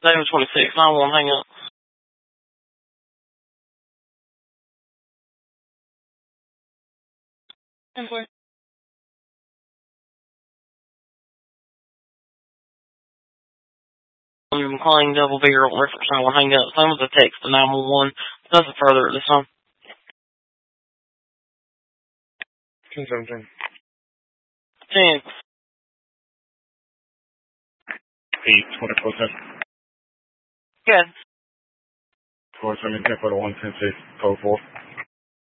David 26, 911, hang up. Employee. I'm calling Double Beer reference 911, hang up. Same with the text to 911. Nothing further at this time. 1017. 10. 824 Good. 417 for the 110 code 4.